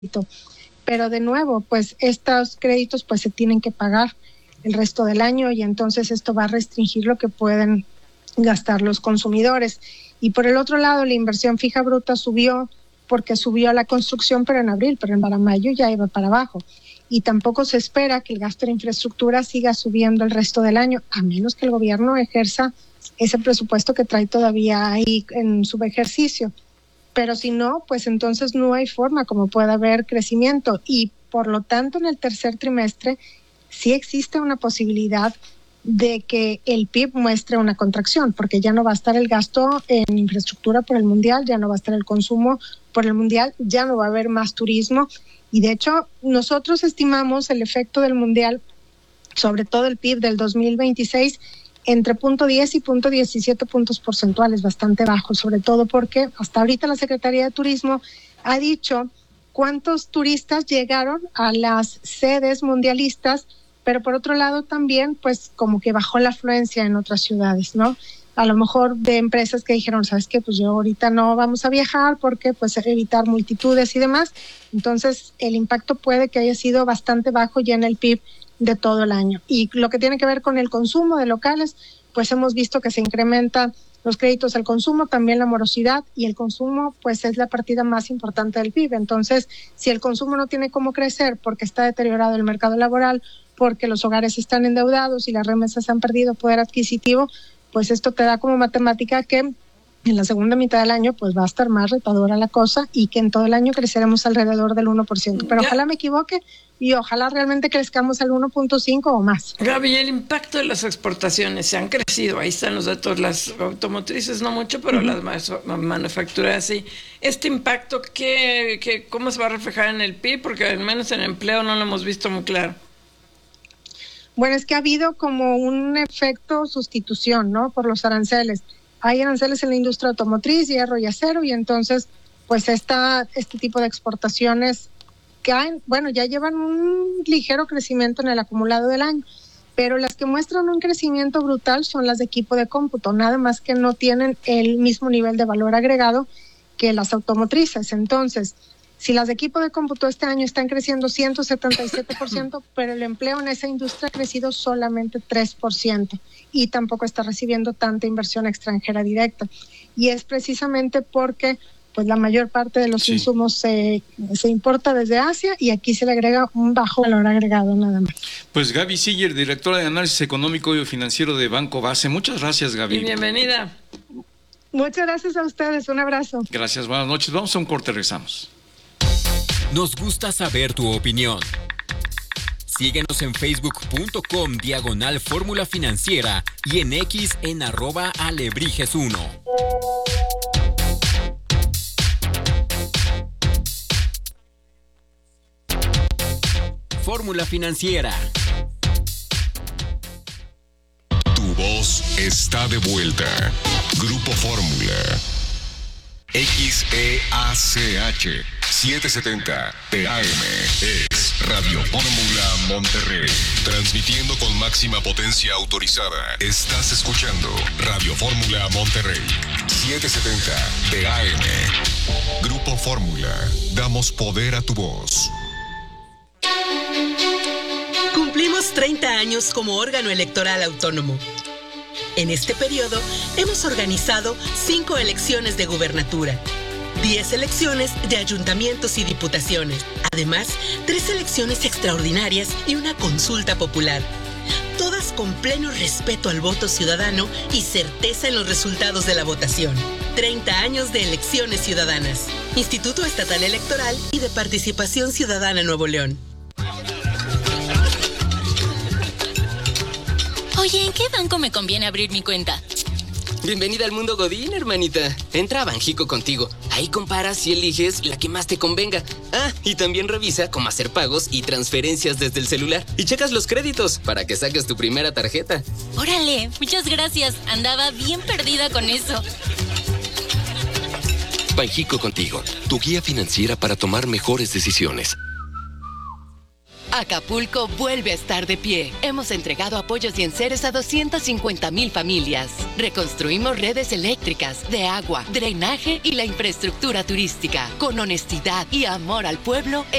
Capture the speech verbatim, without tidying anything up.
Pero de nuevo, pues estos créditos pues se tienen que pagar el resto del año y entonces esto va a restringir lo que pueden gastar los consumidores. Y por el otro lado, la inversión fija bruta subió porque subió la construcción, pero en abril, pero en para mayo ya iba para abajo. Y tampoco se espera que el gasto de infraestructura siga subiendo el resto del año, a menos que el gobierno ejerza ese presupuesto que trae todavía ahí en su ejercicio. Pero si no, pues entonces no hay forma como pueda haber crecimiento. Y por lo tanto, en el tercer trimestre sí existe una posibilidad de que el P I B muestre una contracción, porque ya no va a estar el gasto en infraestructura por el mundial, ya no va a estar el consumo por el mundial, ya no va a haber más turismo. Y de hecho, nosotros estimamos el efecto del mundial, sobre todo el P I B del dos mil veintiséis, entre punto diez y punto diecisiete puntos porcentuales, bastante bajo, sobre todo porque hasta ahorita la Secretaría de Turismo ha dicho cuántos turistas llegaron a las sedes mundialistas, pero por otro lado también, pues como que bajó la afluencia en otras ciudades, ¿no? A lo mejor de empresas que dijeron, ¿sabes qué? Pues yo ahorita no vamos a viajar porque pues evitar multitudes y demás. Entonces el impacto puede que haya sido bastante bajo ya en el P I B de todo el año. Y lo que tiene que ver con el consumo de locales, pues hemos visto que se incrementan los créditos al consumo, también la morosidad, y el consumo pues es la partida más importante del P I B. Entonces, si el consumo no tiene cómo crecer porque está deteriorado el mercado laboral, porque los hogares están endeudados y las remesas han perdido poder adquisitivo, pues esto te da como matemática que en la segunda mitad del año pues va a estar más retadora la cosa y que en todo el año creceremos alrededor del uno por ciento. Pero ya. Ojalá me equivoque y ojalá realmente crezcamos al uno punto cinco o más. Gaby, el impacto de las exportaciones se han crecido, ahí están los datos, las automotrices no mucho, pero uh-huh. las manufacturas sí. Este impacto, ¿qué, qué, ¿cómo se va a reflejar en el P I B? Porque al menos en el empleo no lo hemos visto muy claro. Bueno, es que ha habido como un efecto sustitución, ¿no? Por los aranceles. Hay aranceles en la industria automotriz, hierro y acero, y entonces, pues esta, este tipo de exportaciones caen, bueno, ya llevan un ligero crecimiento en el acumulado del año, pero las que muestran un crecimiento brutal son las de equipo de cómputo, nada más que no tienen el mismo nivel de valor agregado que las automotrices. Entonces, si las de equipo de cómputo este año están creciendo ciento setenta y siete por ciento, pero el empleo en esa industria ha crecido solamente tres por ciento y tampoco está recibiendo tanta inversión extranjera directa. Y es precisamente porque pues la mayor parte de los sí. insumos se, se importa desde Asia y aquí se le agrega un bajo valor agregado nada más. Pues Gaby Siller, directora de Análisis Económico y Financiero de Banco Base. Muchas gracias, Gaby. Y bienvenida. Muchas gracias a ustedes, un abrazo. Gracias, buenas noches. Vamos a un corte, regresamos. Nos gusta saber tu opinión. Síguenos en facebook.com diagonal Fórmula Financiera y en X en arroba alebrijes uno. Fórmula Financiera. Tu voz está de vuelta. Grupo Fórmula. X E A C H setecientos setenta P A M es Radio Fórmula Monterrey. Transmitiendo con máxima potencia autorizada. Estás escuchando Radio Fórmula Monterrey. setecientos setenta P A M. Grupo Fórmula. Damos poder a tu voz. Cumplimos treinta años como órgano electoral autónomo. En este periodo hemos organizado cinco elecciones de gubernatura, diez elecciones de ayuntamientos y diputaciones, además tres elecciones extraordinarias y una consulta popular, todas con pleno respeto al voto ciudadano y certeza en los resultados de la votación. treinta años de elecciones ciudadanas. Instituto Estatal Electoral y de Participación Ciudadana Nuevo León. Oye, ¿en qué banco me conviene abrir mi cuenta? Bienvenida al mundo Godín, hermanita. Entra a Banjico contigo. Ahí comparas y eliges la que más te convenga. Ah, y también revisa cómo hacer pagos y transferencias desde el celular. Y checas los créditos para que saques tu primera tarjeta. Órale, muchas gracias. Andaba bien perdida con eso. Banjico contigo, tu guía financiera para tomar mejores decisiones. Acapulco vuelve a estar de pie. Hemos entregado apoyos y enseres a doscientas cincuenta mil familias. Reconstruimos redes eléctricas, de agua, drenaje y la infraestructura turística. Con honestidad y amor al pueblo,